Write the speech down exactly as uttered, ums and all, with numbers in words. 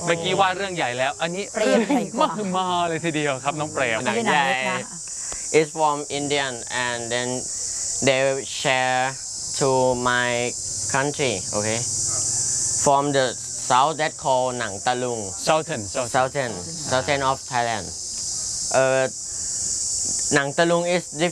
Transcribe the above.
เมื่อกี้ว่าเรื่องใหญ่แล้วอันนี้เปรเรื่อมงใหญ่กมาว่ากมาเลยทีเดียวครับน้องเปรมไม่ใช่หนังเล็กนะ is from Indian and then they share to my country okay from the south that called Nang Talung Southern Southern southern southern of Thailand uh, Nang Talung is different